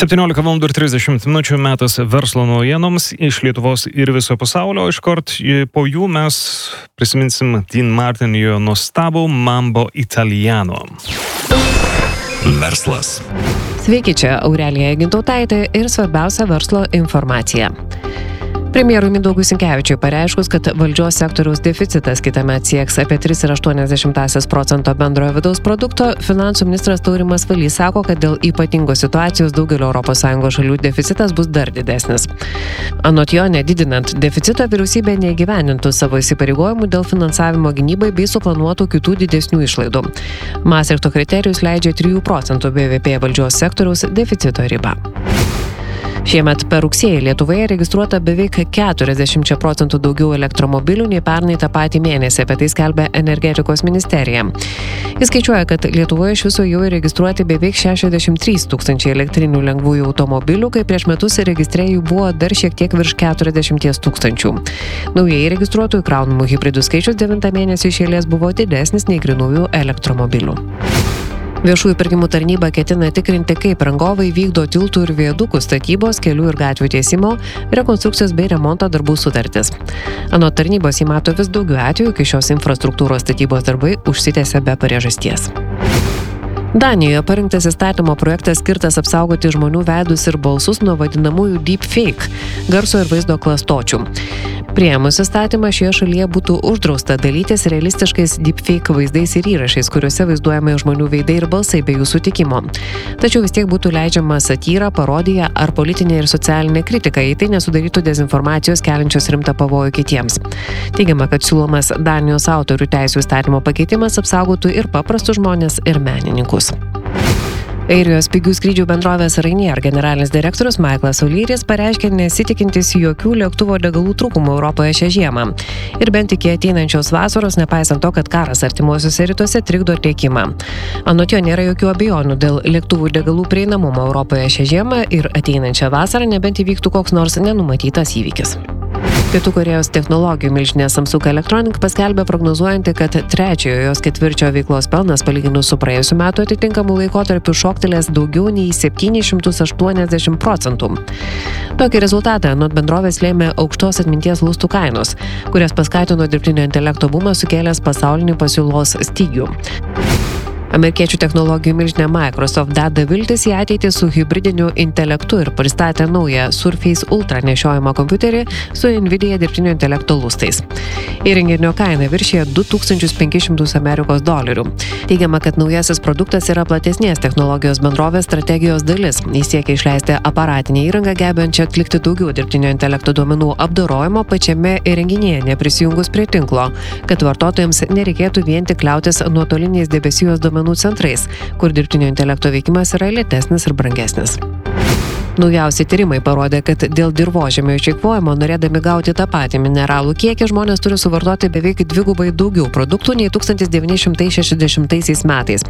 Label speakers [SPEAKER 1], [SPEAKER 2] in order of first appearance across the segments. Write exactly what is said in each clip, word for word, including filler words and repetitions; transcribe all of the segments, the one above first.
[SPEAKER 1] septyniolika valandų ir trisdešimt minučių metas verslo naujienoms iš Lietuvos ir viso pasaulio. Iškart po jų mes prisiminsim Dean Martin jo nuostabų Mambo Italiano.
[SPEAKER 2] Verslas.
[SPEAKER 3] Sveiki, čia Aurelija Gintautaitė ir svarbiausia verslo informacija. Premjerui Mindaugui Sinkevičiui pareiškus, kad valdžios sektoriaus deficitas kitąmet sieks apie tris ir aštuonias dešimtąsias procento bendrojo vidaus produkto, finansų ministras Taurimas Valys sako, kad dėl ypatingos situacijos daugelio Europos Sąjungos šalių deficitas bus dar didesnis. Anot jo, nedidinant deficito, vyriausybė neįgyvendintų savo įsipareigojimų dėl finansavimo gynybai bei suplanuotų kitų didesnių išlaidų. Maastrichto kriterijus leidžia trijų procentų B V P valdžios sektoriaus deficito ribą. Šiemet per rugsėjį Lietuvoje registruota beveik keturiasdešimt procentų daugiau elektromobilių nei pernai tą patį mėnesį, apie tai skelbia energetikos ministerija. Jis skaičiuoja, kad Lietuvoje iš viso jau registruoti beveik šešiasdešimt trys tūkstančiai elektrinių lengvųjų automobilių, kai prieš metus registre jų buvo dar šiek tiek virš keturiasdešimt tūkstančių. Naujai registruotų įkraunamų hibridų skaičius devintą mėnesį iš eilės buvo didesnis nei grynųjų elektromobilių. Viešųjų pirkimų tarnyba ketina tikrinti, kaip rangovai vykdo tiltų ir viadukų statybos, kelių ir gatvių tiesimo, rekonstrukcijos bei remonto darbų sutartis. Anot tarnybos jį mato vis daugiau atvejų, kai šios infrastruktūros statybos darbai užsitęsia be priežasties. Danijoje parinktas įstatymo projektas skirtas apsaugoti žmonių veidus ir balsus nuo vadinamųjų deepfake, garso ir vaizdo klastočių. Priėmus įstatymą šioje šalyje būtų uždrausta dalytis realistiškais deepfake vaizdais ir įrašais, kuriuose vaizduojami žmonių veidai ir balsai be jų sutikimo. Tačiau vis tiek būtų leidžiama satyra, parodija ar politinė ir socialinė kritika, jei tai nesudarytų dezinformacijos keliančios rimtą pavojų kitiems. Teigiama, kad siūlomas Danijos autorių teisių įstatymo pakeitimas apsaugotų ir paprastus žmonės, ir menininkus. Airijos pigių skrydžių bendrovės Ryanair generalinis direktorius Michaelas O'Learys pareiškė nesitikintis jokių lėktuvo degalų trūkumų Europoje šią žiemą. Ir bent iki ateinančios vasaros, nepaisant to, kad karas artimuosiuose rytuose trikdo tiekimą. Anot jo nėra jokių abejonių dėl lėktuvų degalų prieinamumo Europoje šią žiemą ir ateinančią vasarą, nebent įvyktų koks nors nenumatytas įvykis. Pietų Korėjos technologijų milžinė Samsung Electronics paskelbė prognozuojanti, kad trečiojo jos ketvirčio veiklos pelnas palyginus su praėjusiu metu atitinkamu laikotarpiu šoktelės daugiau nei septynis šimtus aštuoniasdešimt procentų. Tokį rezultatą anot bendrovės lėmė aukštos atminties lustų kainos, kurias paskatino dirbtinio intelekto bumas sukėlęs pasaulinį pasiūlos stygių. Amerikiečių technologijų milžinė Microsoft deda viltis į ateitį su hibridiniu intelektu ir pristatė naują Surface Ultra nešiojamą kompiuterį su Nvidia dirbtinio intelekto lustais. Įrenginio kaina viršija du tūkstančius penkis šimtus Amerikos dolerių. Teigiama, kad naujasis produktas yra platesnės technologijos bendrovės strategijos dalis. Jis siekia išleisti aparatinę įrangą gebančią atlikti daugiau dirbtinio intelekto duomenų apdorojimo pačiame įrenginyje, neprisijungus prie tinklo, kad vartotojams nereikėtų vien tik kliautis nuotoliniais debesijos duomenų centrais, kur dirbtinio intelekto veikimas yra lėtesnis ir brangesnis. Naujausi tyrimai parodė, kad dėl dirvožemio išeikvojimo, norėdami gauti tą patį mineralų kiekį, žmonės turi suvartoti beveik dvigubai daugiau produktų nei tūkstantis devyni šimtai šešiasdešimtaisiais metais.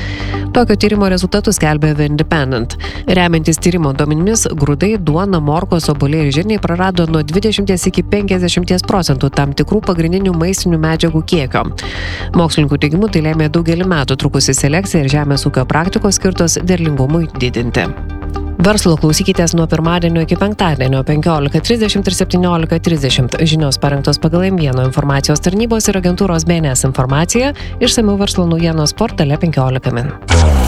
[SPEAKER 3] Tokio tyrimo rezultatus skelbia The Independent. Remiantis tyrimo duomenimis, grūdai, duona, morkos, obuoliai ir žirniai prarado nuo dvidešimt iki penkiasdešimt procentų tam tikrų pagrindinių maistinių medžiagų kiekio. Mokslininkų teigimu tai lėmė daugelį metų trukusi selekcija ir žemės ūkio praktikos skirtos derlingumui didinti. Verslo klausykitės nuo pirmadienio iki penktadienio penkiolika trisdešimt ir septyniolika trisdešimt. Žinios parengtos pagal M vienas informacijos tarnybos ir agentūros B N S informaciją, išsamiau verslo naujienos portale penkiolika min.